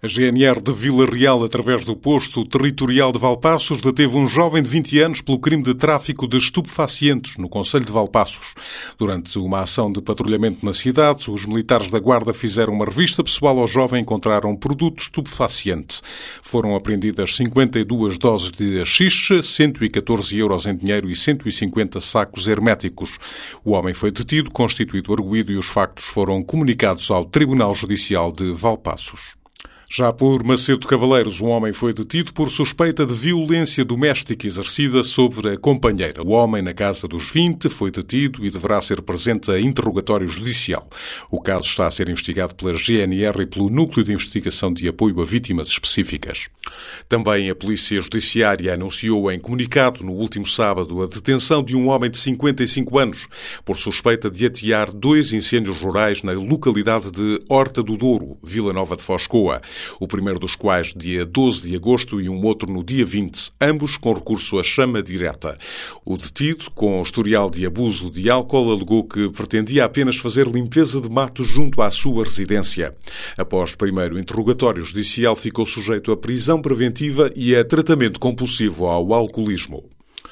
A GNR de Vila Real, através do posto territorial de Valpaços, deteve um jovem de 20 anos pelo crime de tráfico de estupefacientes no concelho de Valpaços. Durante uma ação de patrulhamento na cidade, os militares da Guarda fizeram uma revista pessoal ao jovem e encontraram produto estupefaciente. Foram apreendidas 52 doses de haxixe, 114 euros em dinheiro e 150 sacos herméticos. O homem foi detido, constituído arguido e os factos foram comunicados ao Tribunal Judicial de Valpaços. Já por Macedo Cavaleiros, um homem foi detido por suspeita de violência doméstica exercida sobre a companheira. O homem, na casa dos 20, foi detido e deverá ser presente a interrogatório judicial. O caso está a ser investigado pela GNR e pelo Núcleo de Investigação de Apoio a Vítimas Específicas. Também a Polícia Judiciária anunciou em comunicado, no último sábado, a detenção de um homem de 55 anos por suspeita de atear 2 incêndios rurais na localidade de Horta do Douro, Vila Nova de Foscoa. O primeiro dos quais dia 12 de agosto e um outro no dia 20, ambos com recurso à chama direta. O detido, com historial de abuso de álcool, alegou que pretendia apenas fazer limpeza de mato junto à sua residência. Após primeiro interrogatório judicial, ficou sujeito a prisão preventiva e a tratamento compulsivo ao alcoolismo.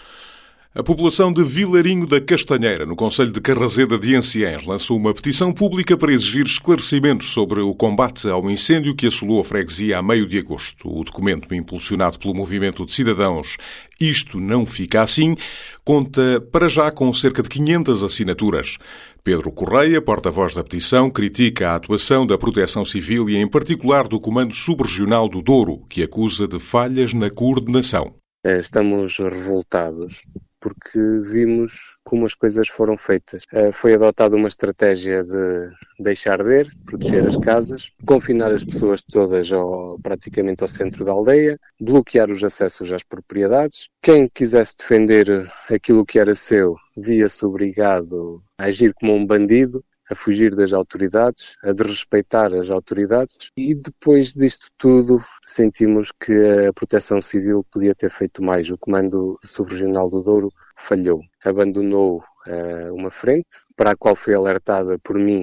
A população de Vilarinho da Castanheira, no concelho de Carrazeda de Enciães, lançou uma petição pública para exigir esclarecimentos sobre o combate ao incêndio que assolou a freguesia a meio de agosto. O documento, impulsionado pelo movimento de cidadãos Isto Não Fica Assim, conta para já com cerca de 500 assinaturas. Pedro Correia, porta-voz da petição, critica a atuação da Proteção Civil e, em particular, do Comando Subregional do Douro, que acusa de falhas na coordenação. Estamos revoltados porque vimos como as coisas foram feitas. Foi adotada uma estratégia de deixar arder, proteger as casas, confinar as pessoas todas praticamente ao centro da aldeia, bloquear os acessos às propriedades. Quem quisesse defender aquilo que era seu via-se obrigado a agir como um bandido, a fugir das autoridades, a desrespeitar as autoridades, e depois disto tudo sentimos que a Proteção Civil podia ter feito mais. O Comando Subregional do Douro falhou, abandonou uma frente para a qual foi alertada por mim.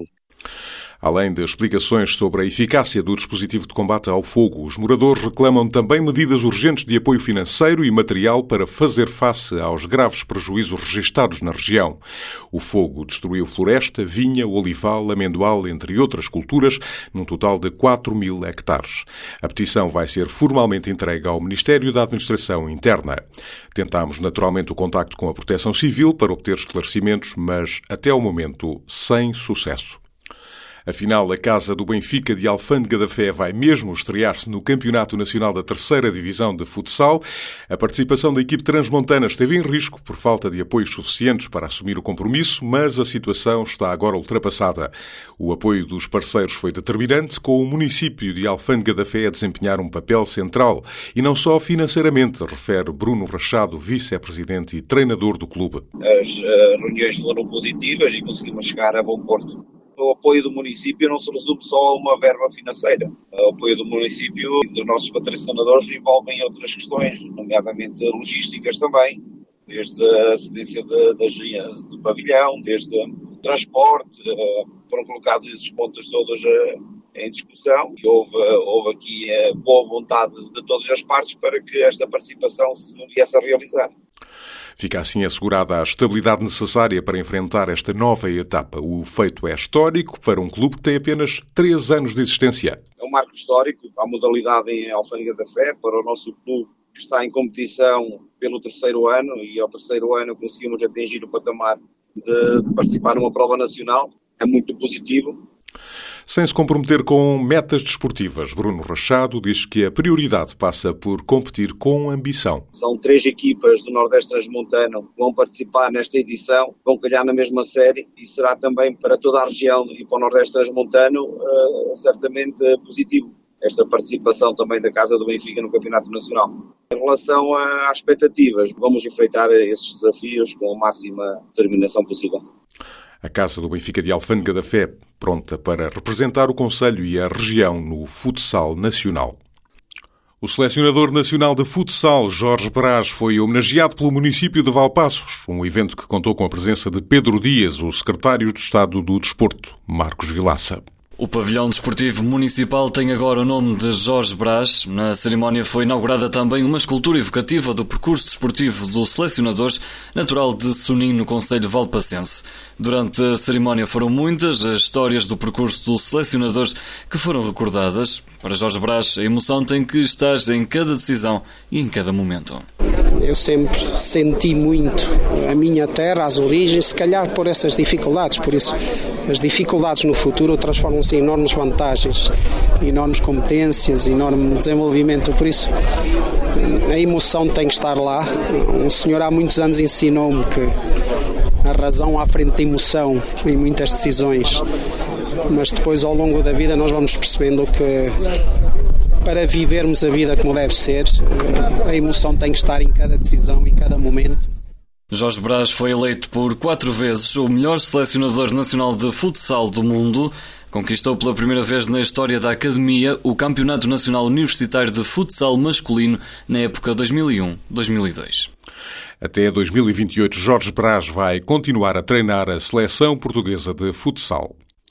Além de explicações sobre a eficácia do dispositivo de combate ao fogo, os moradores reclamam também medidas urgentes de apoio financeiro e material para fazer face aos graves prejuízos registados na região. O fogo destruiu floresta, vinha, olival, amendoal, entre outras culturas, num total de 4.000 hectares. A petição vai ser formalmente entregue ao Ministério da Administração Interna. Tentámos naturalmente o contacto com a Proteção Civil para obter esclarecimentos, mas até ao momento sem sucesso. Afinal, a Casa do Benfica de Alfândega da Fé vai mesmo estrear-se no Campeonato Nacional da 3ª Divisão de Futsal. A participação da equipe transmontana esteve em risco por falta de apoios suficientes para assumir o compromisso, mas a situação está agora ultrapassada. O apoio dos parceiros foi determinante, com o município de Alfândega da Fé a desempenhar um papel central, e não só financeiramente, refere Bruno Rachado, vice-presidente e treinador do clube. As reuniões foram positivas e conseguimos chegar a bom porto. O apoio do município não se resume só a uma verba financeira. O apoio do município e dos nossos patrocinadores envolvem outras questões, nomeadamente logísticas também, desde a cedência do pavilhão, desde o transporte, foram colocados esses pontos todos em discussão e houve aqui boa vontade de todas as partes para que esta participação se viesse a realizar. Fica assim assegurada a estabilidade necessária para enfrentar esta nova etapa. O feito é histórico para um clube que tem apenas 3 anos de existência. É um marco histórico, a modalidade em Alfândega da Fé, para o nosso clube que está em competição pelo 3º ano, e ao 3º ano conseguimos atingir o patamar de participar numa prova nacional. É muito positivo. Sem se comprometer com metas desportivas, Bruno Rachado diz que a prioridade passa por competir com ambição. São 3 equipas do Nordeste Transmontano que vão participar nesta edição, vão calhar na mesma série e será também para toda a região e para o Nordeste Transmontano certamente positivo esta participação também da Casa do Benfica no Campeonato Nacional. Em relação às expectativas, vamos enfrentar esses desafios com a máxima determinação possível. A Casa do Benfica de Alfândega da Fé, pronta para representar o concelho e a região no futsal nacional. O selecionador nacional de futsal, Jorge Brás, foi homenageado pelo município de Valpaços, um evento que contou com a presença de Pedro Dias, o secretário de Estado do Desporto, Marcos Vilaça. O pavilhão desportivo municipal tem agora o nome de Jorge Brás. Na cerimónia foi inaugurada também uma escultura evocativa do percurso desportivo dos selecionadores, natural de Sonim, no concelho valpacense. Durante a cerimónia foram muitas as histórias do percurso dos selecionadores que foram recordadas. Para Jorge Brás, a emoção tem que estar em cada decisão e em cada momento. Eu sempre senti muito a minha terra, as origens, se calhar por essas dificuldades, por isso as dificuldades no futuro transformam-se em enormes vantagens, enormes competências, enorme desenvolvimento, por isso a emoção tem que estar lá. Um senhor há muitos anos ensinou-me que a razão à frente da emoção em muitas decisões, mas depois ao longo da vida nós vamos percebendo que para vivermos a vida como deve ser, a emoção tem que estar em cada decisão, em cada momento. Jorge Brás foi eleito por 4 vezes o melhor selecionador nacional de futsal do mundo. Conquistou pela primeira vez na história da Academia o Campeonato Nacional Universitário de Futsal Masculino na época 2001-2002. Até 2028, Jorge Brás vai continuar a treinar a seleção portuguesa de futsal.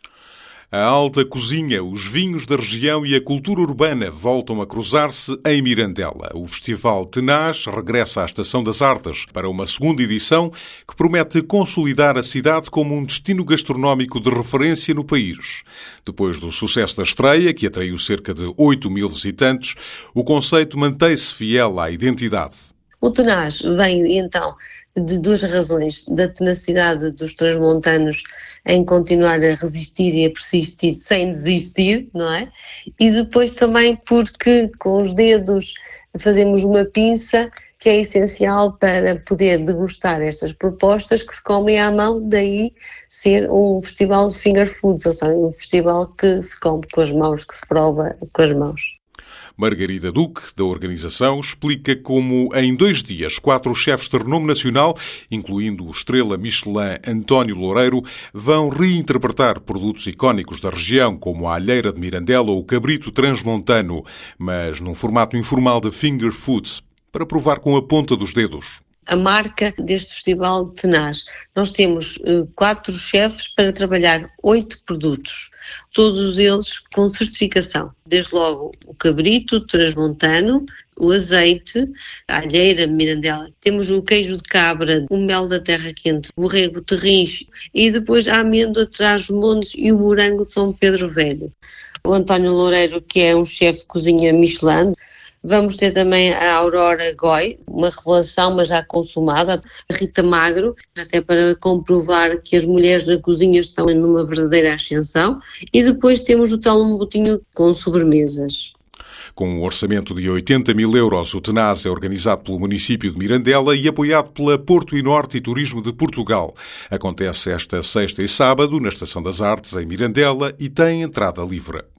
A alta cozinha, os vinhos da região e a cultura urbana voltam a cruzar-se em Mirandela. O Festival Tenaz regressa à Estação das Artes para uma segunda edição que promete consolidar a cidade como um destino gastronómico de referência no país. Depois do sucesso da estreia, que atraiu cerca de 8 mil visitantes, o conceito mantém-se fiel à identidade. O Tenaz vem, então, de 2 razões: da tenacidade dos transmontanos em continuar a resistir e a persistir sem desistir, não é? E depois também porque com os dedos fazemos uma pinça que é essencial para poder degustar estas propostas que se comem à mão, daí ser um festival de finger foods, ou seja, um festival que se come com as mãos, que se prova com as mãos. Margarida Duque, da organização, explica como em 2 dias 4 chefes de renome nacional, incluindo o estrela Michelin António Loureiro, vão reinterpretar produtos icónicos da região, como a alheira de Mirandela ou o cabrito transmontano, mas num formato informal de finger foods, para provar com a ponta dos dedos. A marca deste festival Tenaz. Nós temos 4 chefes para trabalhar 8 produtos, todos eles com certificação. Desde logo o cabrito transmontano, o azeite, a alheira de Mirandela, temos o queijo de cabra, o mel da terra quente, o borrego terrincho e depois a amêndoa de Trás-os-Montes e o morango de São Pedro Velho. O António Loureiro, que é um chefe de cozinha Michelin. Vamos ter também a Aurora Goy, uma revelação, mas já consumada, a Rita Magro, até para comprovar que as mulheres na cozinha estão numa verdadeira ascensão. E depois temos o Telmo Botinho com sobremesas. Com um orçamento de 80 mil euros, o Tenaz é organizado pelo município de Mirandela e apoiado pela Porto e Norte e Turismo de Portugal. Acontece esta sexta e sábado na Estação das Artes, em Mirandela, e tem entrada livre.